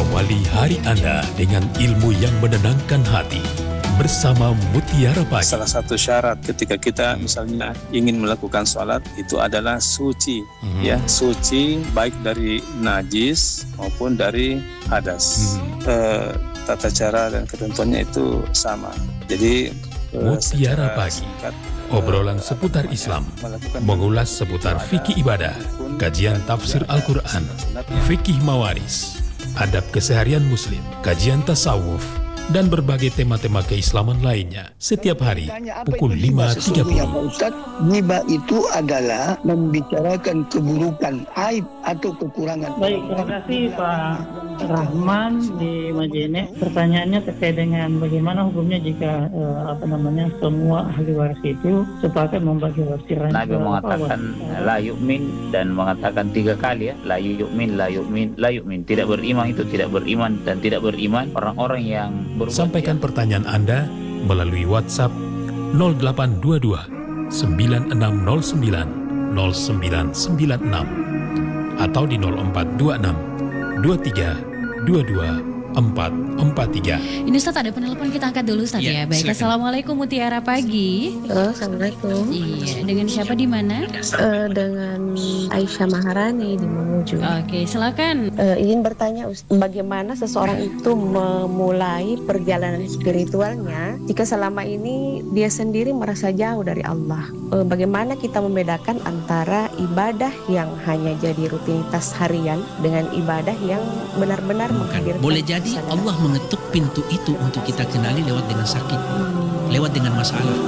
Awali hari Anda dengan ilmu yang menenangkan hati bersama Mutiara Pagi. Salah satu syarat ketika kita misalnya ingin melakukan sholat itu adalah suci, ya, suci baik dari najis maupun dari hadas. Tata cara dan ketentuannya itu sama. Jadi Mutiara Pagi, obrolan seputar Islam, mengulas seputar fikih ibadah, kajian tafsir Al-Quran, fikih mawaris, adab keseharian muslim, kajian tasawuf, dan berbagai tema-tema keislaman lainnya setiap hari pukul 5.30. Pak Ustaz, ghibah itu adalah membicarakan keburukan, aib atau kekurangan. Baik, terima kasih Pak Rahman di Majene. Pertanyaannya terkait dengan bagaimana hukumnya jika semua ahli waris itu sepakat membagi wasiran. Nabi mengatakan la yu'min dan mengatakan 3 kali ya, la yu'min, la yu'min, la yu'min. Tidak beriman itu tidak beriman dan tidak beriman orang-orang yang Sampaikan pertanyaan Anda melalui WhatsApp 0822 9609 0996 atau di 0426 23 22 443. Ini Ustaz ada penelpon, kita angkat dulu Ustaz ya. Baik, silakan. Assalamualaikum Mutiara Pagi. Halo, Assalamualaikum. Iya, dengan siapa di mana? Dengan Aisyah Maharani di Mamuju. Oke, silakan. Ingin bertanya bagaimana seseorang itu memulai perjalanan spiritualnya jika selama ini dia sendiri merasa jauh dari Allah. Bagaimana kita membedakan antara ibadah yang hanya jadi rutinitas harian dengan ibadah yang benar-benar menghadirkan. Boleh jadi Allah mengetuk pintu itu untuk kita kenali lewat dengan sakit, lewat dengan masalah.